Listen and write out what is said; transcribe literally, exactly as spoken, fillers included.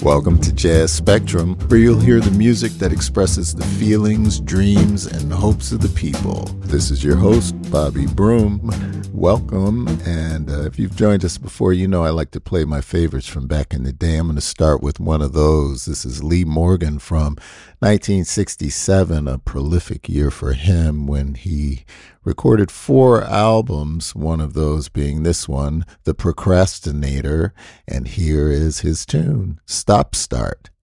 Welcome to Jazz Spectrum, where you'll hear the music that expresses the feelings, dreams, and hopes of the people. This is your host, Bobby Broom. Welcome, and uh, if you've joined us before, you know I like to play my favorites from back in the day. I'm going to start with one of those. This is Lee Morgan from nineteen sixty-seven, a prolific year for him when he recorded four albums, one of those being this one, The Procrastinator, and here is his tune, Stop Start.